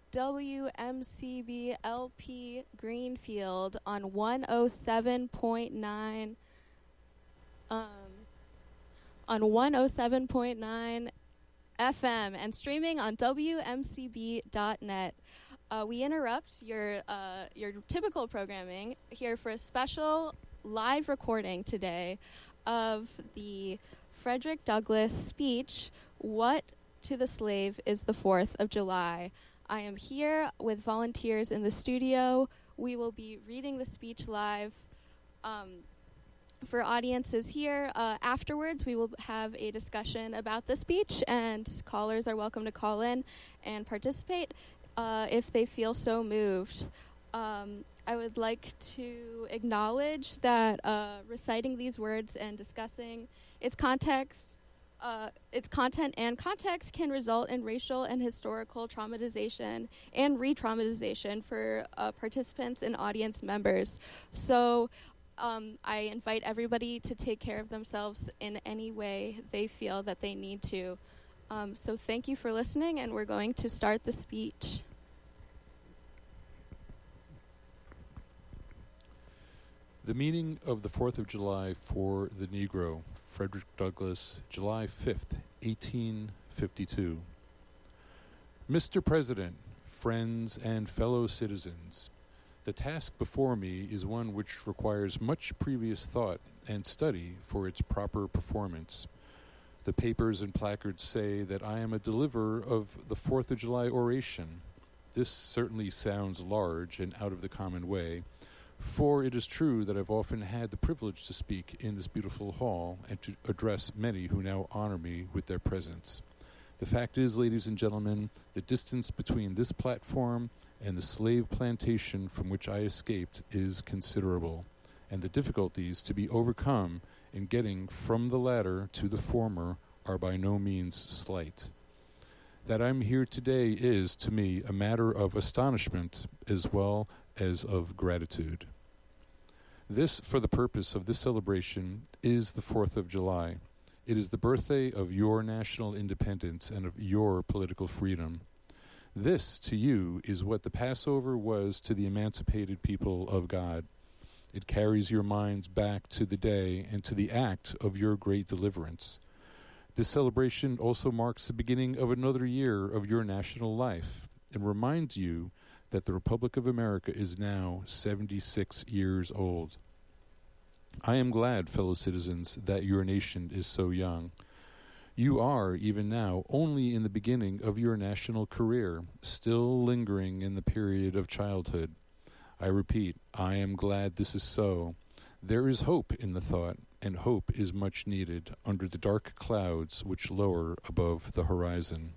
WMCB LP Greenfield on 107.9 on 107.9 FM and streaming on WMCB.net. We interrupt your typical programming here for a special live recording today of the Frederick Douglass speech, "What to the Slave is the 4th of July." I am here with volunteers in the studio. We will be reading the speech live. For audiences here, afterwards we will have a discussion about the speech, and callers are welcome to call in and participate if they feel so moved. I would like to acknowledge that reciting these words and discussing its content and context can result in racial and historical traumatization and re-traumatization for participants and audience members. So I invite everybody to take care of themselves in any way they feel that they need to. So thank you for listening, and we're going to start the speech. The meaning of the 4th of July for the Negro, Frederick Douglass, July 5th, 1852. Mr. President, friends and fellow citizens, the task before me is one which requires much previous thought and study for its proper performance. The papers and placards say that I am a deliverer of the 4th of July oration. This certainly sounds large and out of the common way, for it is true that I've often had the privilege to speak in this beautiful hall and to address many who now honor me with their presence. The fact is, ladies and gentlemen, the distance between this platform and the slave plantation from which I escaped is considerable, and the difficulties to be overcome in getting from the latter to the former are by no means slight. That I'm here today is, to me, a matter of astonishment as well as of gratitude. This, for the purpose of this celebration, is the 4th of July. It is the birthday of your national independence and of your political freedom. This, to you, is what the Passover was to the emancipated people of God. It carries your minds back to the day and to the act of your great deliverance. This celebration also marks the beginning of another year of your national life and reminds you that the Republic of America is now 76 years old. I am glad, fellow citizens, that your nation is so young. You are, even now, only in the beginning of your national career, still lingering in the period of childhood. I repeat, I am glad this is so. There is hope in the thought, and hope is much needed under the dark clouds which lower above the horizon.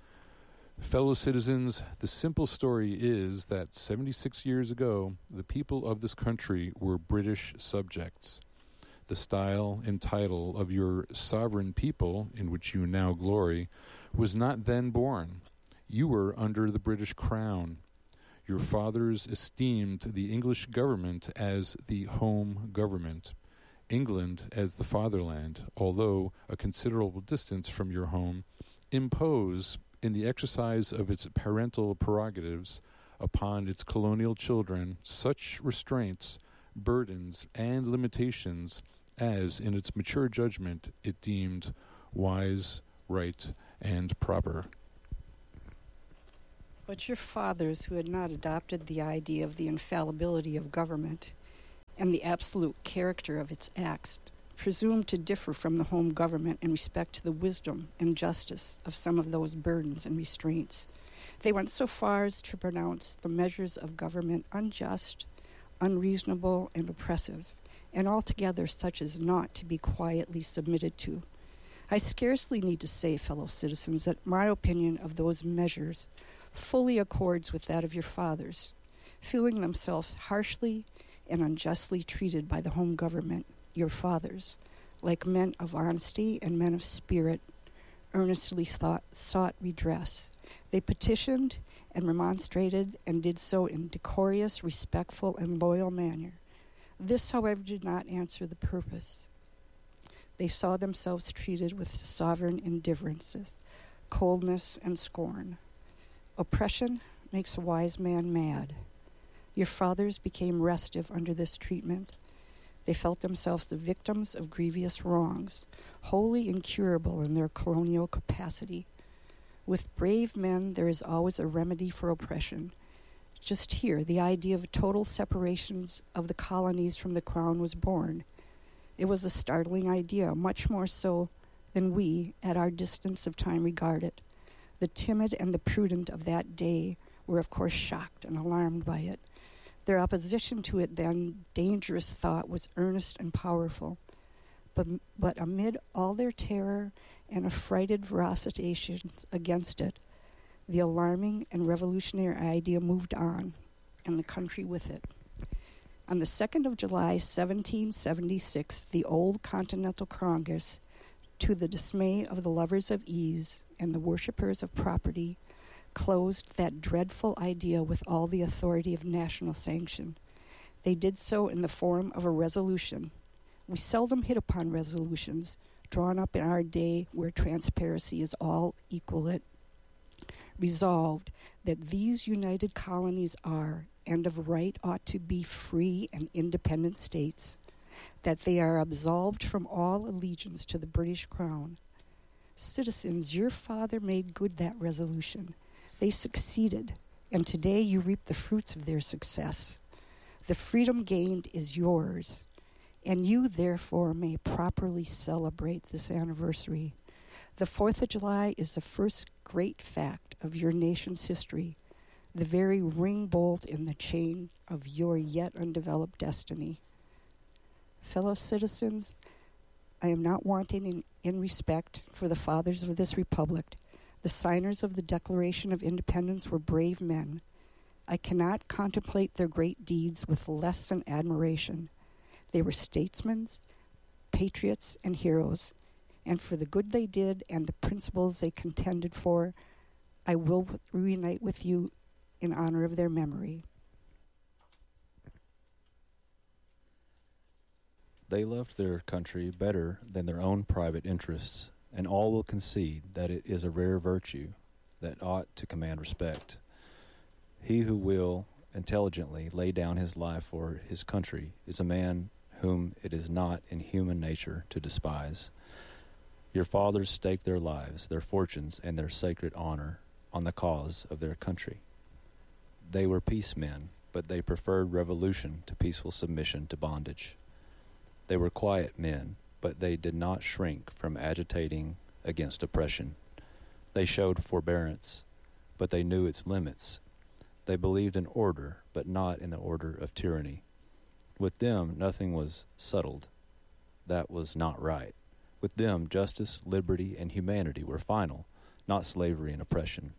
Fellow citizens, the simple story is that 76 years ago, the people of this country were British subjects. The style and title of your sovereign people, in which you now glory, was not then born. You were under the British crown. Your fathers esteemed the English government as the home government, England as the fatherland, although a considerable distance from your home, impose, in the exercise of its parental prerogatives, upon its colonial children such restraints, burdens, and limitations as, in its mature judgment, it deemed wise, right, and proper. But your fathers, who had not adopted the idea of the infallibility of government and the absolute character of its acts, presumed to differ from the home government in respect to the wisdom and justice of some of those burdens and restraints. They went so far as to pronounce the measures of government unjust, unreasonable, and oppressive, and altogether such as not to be quietly submitted to. I scarcely need to say, fellow citizens, that my opinion of those measures fully accords with that of your fathers, feeling themselves harshly and unjustly treated by the home government, your fathers, like men of honesty and men of spirit, earnestly sought redress. They petitioned and remonstrated and did so in decorous, respectful, and loyal manner. This, however, did not answer the purpose. They saw themselves treated with sovereign indifference, coldness, and scorn. Oppression, makes a wise man mad. Your fathers became restive under this treatment. They felt themselves the victims of grievous wrongs, wholly incurable in their colonial capacity. With brave men, there is always a remedy for oppression. Just here, the idea of total separations of the colonies from the crown was born. It was a startling idea, much more so than we, at our distance of time, regard it. The timid and the prudent of that day were, of course, shocked and alarmed by it. Their opposition to it, then dangerous thought, was earnest and powerful. But amid all their terror and affrighted vociferations against it, the alarming and revolutionary idea moved on, and the country with it. On the 2nd of July, 1776, the old Continental Congress, to the dismay of the lovers of ease and the worshippers of property, closed that dreadful idea with all the authority of national sanction. They did so in the form of a resolution. We seldom hit upon resolutions drawn up in our day where transparency is all equal. Resolved that these united colonies are, and of right ought to be, free and independent states, that they are absolved from all allegiance to the British Crown. Citizens, your father made good that resolution. They succeeded, and today you reap the fruits of their success. The freedom gained is yours, and you, therefore, may properly celebrate this anniversary. The 4th of July is the first great fact of your nation's history, the very ring bolt in the chain of your yet undeveloped destiny. Fellow citizens, I am not wanting in respect for the fathers of this republic. The signers of the Declaration of Independence were brave men. I cannot contemplate their great deeds with less than admiration. They were statesmen, patriots, and heroes, and for the good they did and the principles they contended for, I will reunite with you in honor of their memory. They loved their country better than their own private interests, and all will concede that it is a rare virtue that ought to command respect. He who will intelligently lay down his life for his country is a man whom it is not in human nature to despise. Your fathers staked their lives, their fortunes, and their sacred honor on the cause of their country. They were peace men, but they preferred revolution to peaceful submission to bondage. They were quiet men, but they did not shrink from agitating against oppression. They showed forbearance, but they knew its limits. They believed in order, but not in the order of tyranny. With them, nothing was settled. That was not right. With them, justice, liberty, and humanity were final, not slavery and oppression.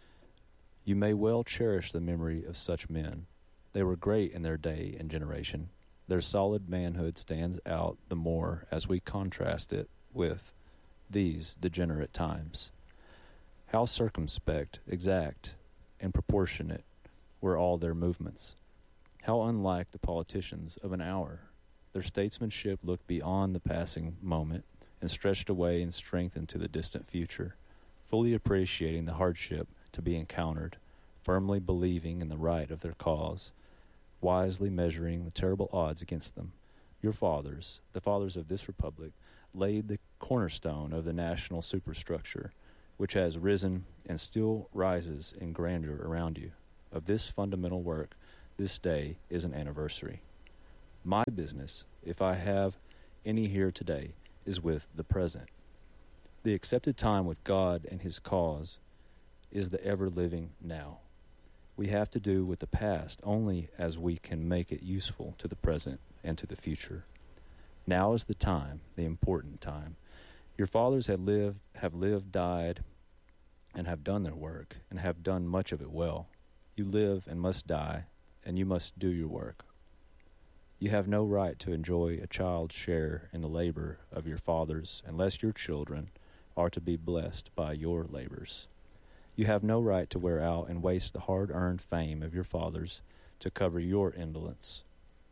You may well cherish the memory of such men. They were great in their day and generation. Their solid manhood stands out the more as we contrast it with these degenerate times. How circumspect, exact, and proportionate were all their movements. How unlike the politicians of an hour. Their statesmanship looked beyond the passing moment and stretched away in strength into the distant future, fully appreciating the hardship to be encountered, firmly believing in the right of their cause, wisely measuring the terrible odds against them. Your fathers, the fathers of this republic, laid the cornerstone of the national superstructure, which has risen and still rises in grandeur around you. Of this fundamental work, this day is an anniversary. My business, if I have any here today, is with the present. The accepted time with God and His cause is the ever-living now. We have to do with the past only as we can make it useful to the present and to the future. Now is the time, the important time. Your fathers have lived, died, and have done their work, and have done much of it well. You live and must die, and you must do your work. You have no right to enjoy a child's share in the labor of your fathers unless your children are to be blessed by your labors. You have no right to wear out and waste the hard-earned fame of your fathers to cover your indolence.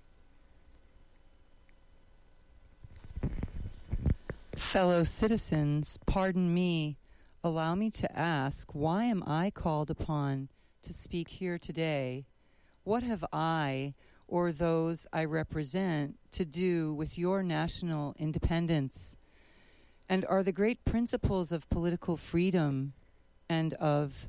Fellow citizens, pardon me. Allow me to ask, why am I called upon to speak here today, what have I or those I represent to do with your national independence? And are the great principles of political freedom and of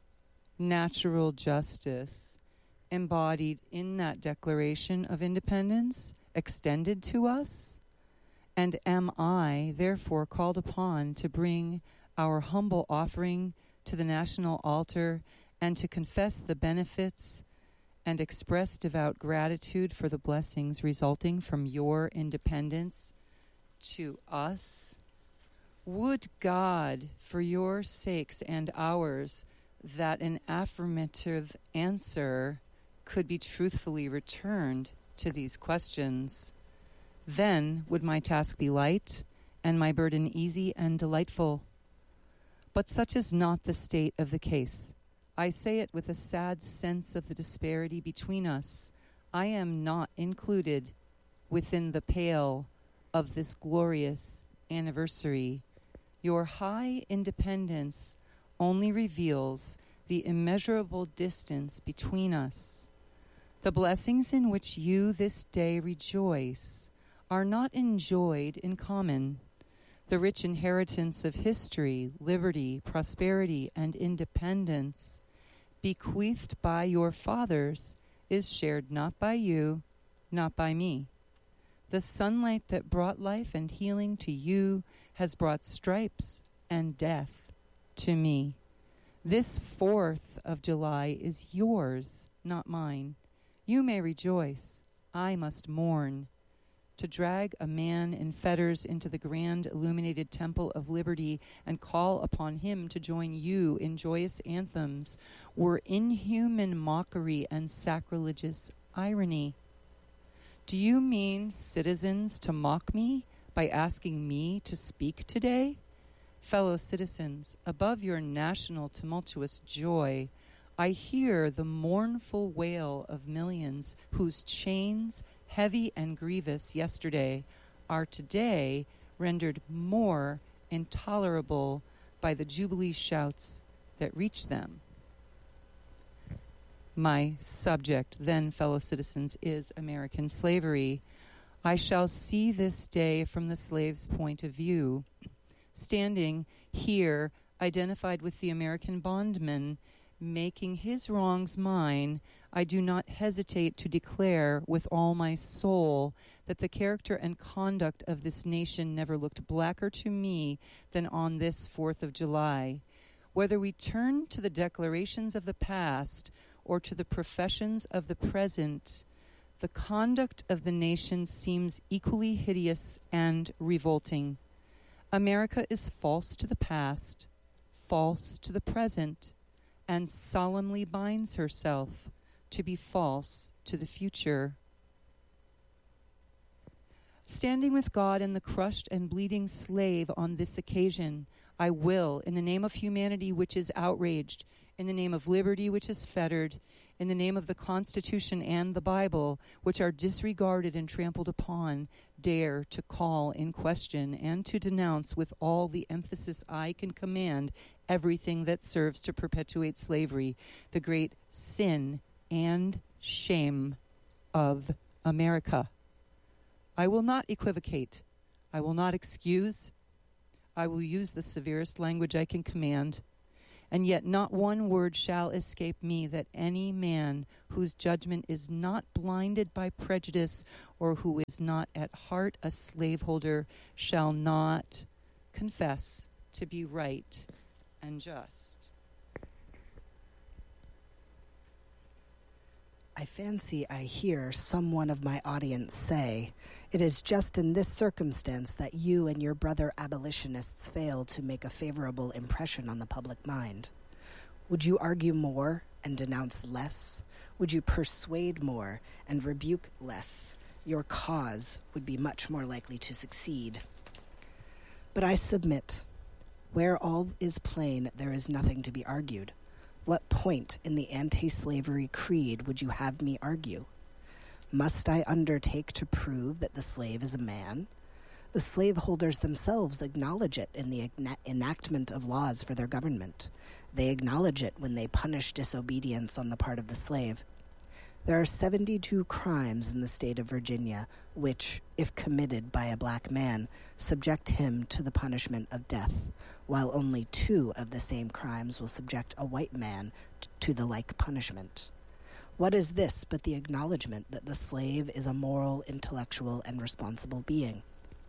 natural justice embodied in that Declaration of Independence extended to us? And am I, therefore, called upon to bring our humble offering to the national altar and to confess the benefits and express devout gratitude for the blessings resulting from your independence to us? Would God, for your sakes and ours, that an affirmative answer could be truthfully returned to these questions. Then would my task be light and my burden easy and delightful. But such is not the state of the case. I say it with a sad sense of the disparity between us. I am not included within the pale of this glorious anniversary. Your high independence only reveals the immeasurable distance between us. The blessings in which you this day rejoice are not enjoyed in common. The rich inheritance of history, liberty, prosperity, and independence bequeathed by your fathers is shared not by you, not by me. The sunlight that brought life and healing to you has brought stripes and death to me. This 4th of July is yours, not mine. You may rejoice. I must mourn. To drag a man in fetters into the grand illuminated temple of liberty and call upon him to join you in joyous anthems were inhuman mockery and sacrilegious irony. Do you mean, citizens, to mock me by asking me to speak today? Fellow citizens, above your national tumultuous joy, I hear the mournful wail of millions whose chains, heavy and grievous yesterday, are today rendered more intolerable by the jubilee shouts that reach them. My subject, then, fellow citizens, is American slavery. I shall see this day from the slave's point of view. Standing here, identified with the American bondman, making his wrongs mine, I do not hesitate to declare with all my soul that the character and conduct of this nation never looked blacker to me than on this 4th of July. Whether we turn to the declarations of the past or to the professions of the present, the conduct of the nation seems equally hideous and revolting. America is false to the past, false to the present, and solemnly binds herself to be false to the future. Standing with God and the crushed and bleeding slave on this occasion, I will, in the name of humanity which is outraged, in the name of liberty which is fettered, in the name of the Constitution and the Bible, which are disregarded and trampled upon, dare to call in question and to denounce with all the emphasis I can command everything that serves to perpetuate slavery, the great sin and shame of America. I will not equivocate. I will not excuse. I will use the severest language I can command. And yet not one word shall escape me that any man whose judgment is not blinded by prejudice or who is not at heart a slaveholder shall not confess to be right and just. I fancy I hear someone of my audience say, it is just in this circumstance that you and your brother abolitionists fail to make a favorable impression on the public mind. Would you argue more and denounce less? Would you persuade more and rebuke less? Your cause would be much more likely to succeed. But I submit, where all is plain, there is nothing to be argued. What point in the anti-slavery creed would you have me argue? Must I undertake to prove that the slave is a man? The slaveholders themselves acknowledge it in the enactment of laws for their government. They acknowledge it when they punish disobedience on the part of the slave. There are 72 crimes in the state of Virginia which, if committed by a black man, subject him to the punishment of death, while only 2 of the same crimes will subject a white man to the like punishment. What is this but the acknowledgement that the slave is a moral, intellectual, and responsible being?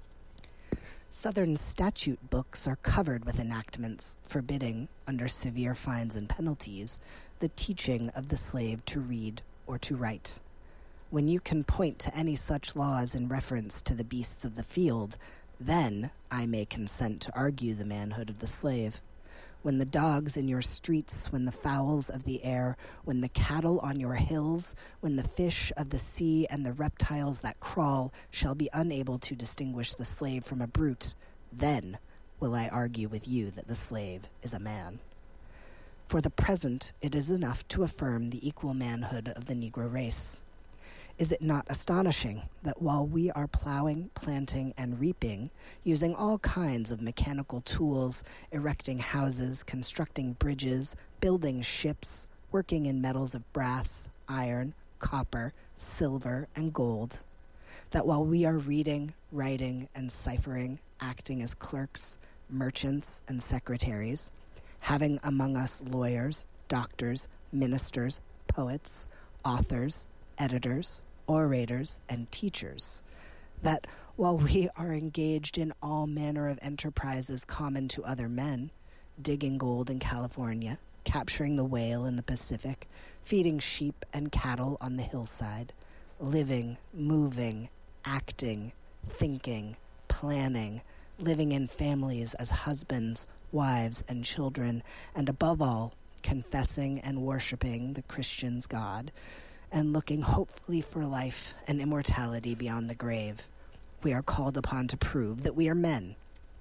Southern statute books are covered with enactments forbidding, under severe fines and penalties, the teaching of the slave to read or to write. When you can point to any such laws in reference to the beasts of the field, then I may consent to argue the manhood of the slave. When the dogs in your streets, when the fowls of the air, when the cattle on your hills, when the fish of the sea and the reptiles that crawl shall be unable to distinguish the slave from a brute, then will I argue with you that the slave is a man. For the present, it is enough to affirm the equal manhood of the Negro race. Is it not astonishing that while we are plowing, planting, and reaping, using all kinds of mechanical tools, erecting houses, constructing bridges, building ships, working in metals of brass, iron, copper, silver, and gold, that while we are reading, writing, and ciphering, acting as clerks, merchants, and secretaries, having among us lawyers, doctors, ministers, poets, authors, editors, orators, and teachers, that while we are engaged in all manner of enterprises common to other men, digging gold in California, capturing the whale in the Pacific, feeding sheep and cattle on the hillside, living, moving, acting, thinking, planning, living in families as husbands, wives, and children, and above all, confessing and worshiping the Christian's God, and looking hopefully for life and immortality beyond the grave, we are called upon to prove that we are men.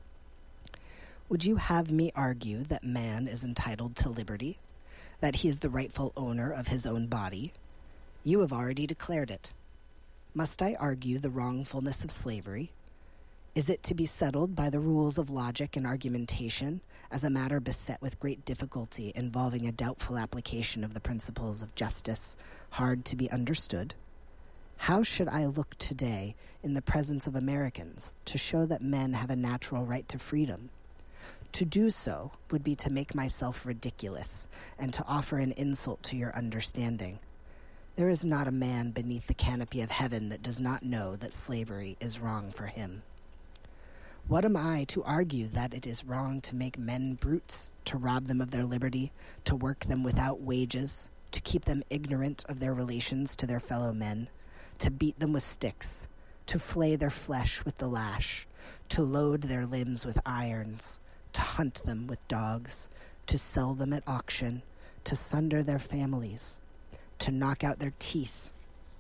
Would you have me argue that man is entitled to liberty, that he is the rightful owner of his own body? You have already declared it. Must I argue the wrongfulness of slavery? Is it to be settled by the rules of logic and argumentation as a matter beset with great difficulty involving a doubtful application of the principles of justice, hard to be understood? How should I look today in the presence of Americans to show that men have a natural right to freedom? To do so would be to make myself ridiculous and to offer an insult to your understanding. There is not a man beneath the canopy of heaven that does not know that slavery is wrong for him. What am I to argue that it is wrong to make men brutes, to rob them of their liberty, to work them without wages, to keep them ignorant of their relations to their fellow men, to beat them with sticks, to flay their flesh with the lash, to load their limbs with irons, to hunt them with dogs, to sell them at auction, to sunder their families, to knock out their teeth,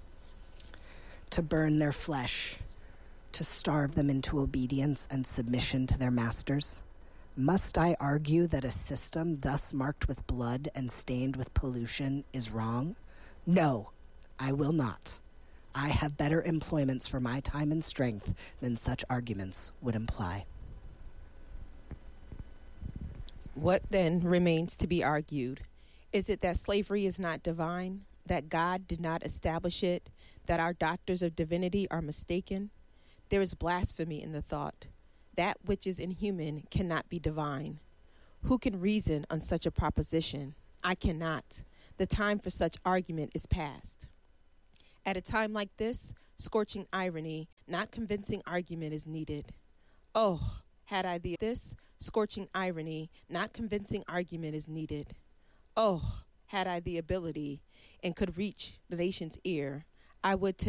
to burn their flesh, to starve them into obedience and submission to their masters? Must I argue that a system thus marked with blood and stained with pollution is wrong? No, I will not. I have better employments for my time and strength than such arguments would imply. What then remains to be argued? Is it that slavery is not divine, that God did not establish it, that our doctors of divinity are mistaken? There is blasphemy in the thought. That which is inhuman cannot be divine. Who can reason on such a proposition? I cannot. The time for such argument is past. At a time like this, scorching irony, not convincing argument is needed. Oh, had I this, scorching irony, not convincing argument is needed. Oh, had I the ability and could reach the nation's ear, I would